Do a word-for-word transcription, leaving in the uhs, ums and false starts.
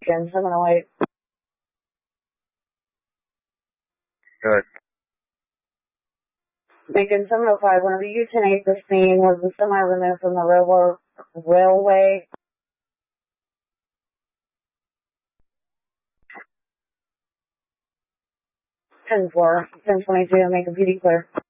seven oh eight. Good. Beacon seven oh five, one of the U ten eight scene was the semi removed from the railroad, railway. ten four, ten twenty-two, make a beauty clear.